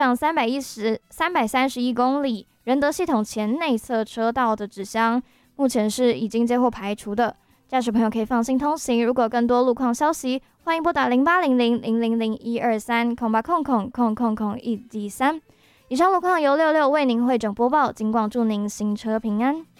上331公里，仁德系统前内侧车道的纸箱，目前是已经接获排除的。驾驶朋友可以放心通行。如果有更多路况消息，欢迎拨打0800-000-123，0800-123。以上路况由66为您汇整播报，警广祝您行车平安。